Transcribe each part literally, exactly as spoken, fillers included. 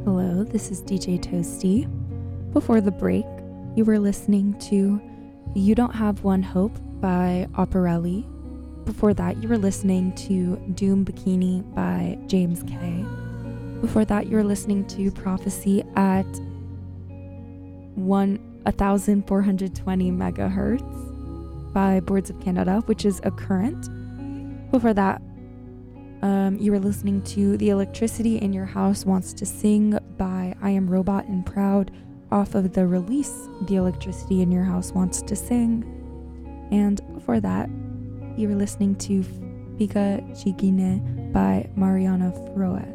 Hello, this is D J Toasty. Before the break, you were listening to You Don't Have One Hope by Operelli. Before that, you were listening to Doom Bikini by James K. Before that, you were listening to Prophecy at one one thousand four hundred twenty megahertz by Boards of Canada, which is a current. Before that, um, you were listening to The Electricity in Your House Wants to Sing by I Am Robot and Proud off of the release The Electricity in Your House Wants to Sing. And before that, you were listening to Fika Chigine by Mariana Froes.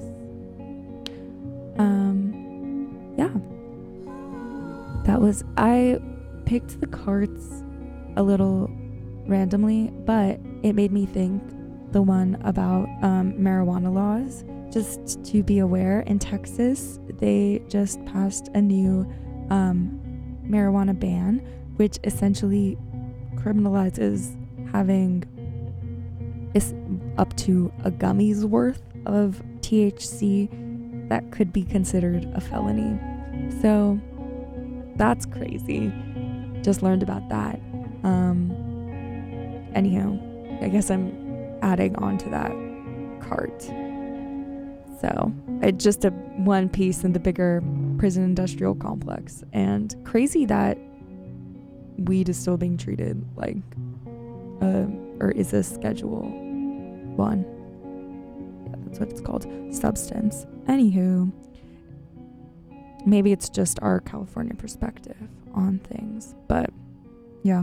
Um, yeah. That was, I picked the cards a little randomly, but it made me think the one about um, marijuana laws. Just to be aware, in Texas, they just passed a new um, marijuana ban, which essentially criminalizes having is up to a gummy's worth of T H C that could be considered a felony. So that's crazy. Just learned about that. Um, anyhow, I guess I'm adding on to that cart. So it's just a one piece in the bigger prison industrial complex, and crazy that weed is still being treated like, uh, or is a Schedule One. Yeah, that's what it's called, substance. Anywho, maybe it's just our California perspective on things, but yeah.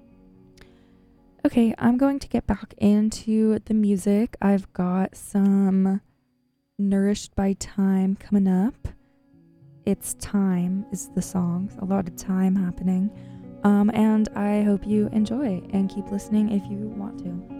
Okay, I'm going to get back into the music. I've got some Nourished by Time coming up. It's Time is the song. A lot of time happening. Um, and I hope you enjoy and keep listening if you want to.